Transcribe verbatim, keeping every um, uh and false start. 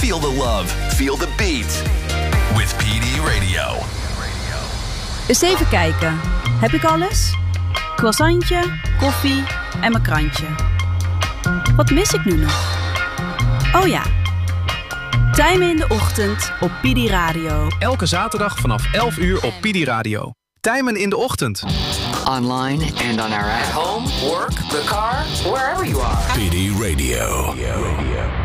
Feel the love. Feel the beat. With P D Radio. Eens even kijken. Heb ik alles? Croissantje, koffie en mijn krantje. Wat mis ik nu nog? Oh ja. Tijmen in de ochtend op P D Radio. Elke zaterdag vanaf elf uur op P D Radio. Tijmen in de ochtend. Online and on our app. At home, work, the car, wherever you are. P D Radio.